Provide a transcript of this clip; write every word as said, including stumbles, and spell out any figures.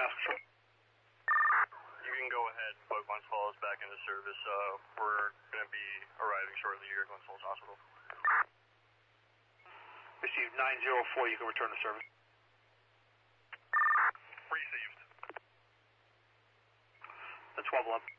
mask, sure. You can go ahead and book once call us back into service. Uh, we're going to be arriving shortly here at Glens Falls Hospital. Received nine zero four, you can return to service. Received. That's twelve eleven.